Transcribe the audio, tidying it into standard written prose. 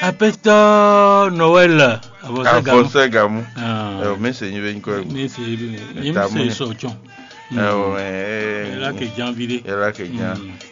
Apesto Noël. Avance gamu. Mais c'est une bonne quoi. Mais c'est sochon. Ouais. Là que janvier. Là que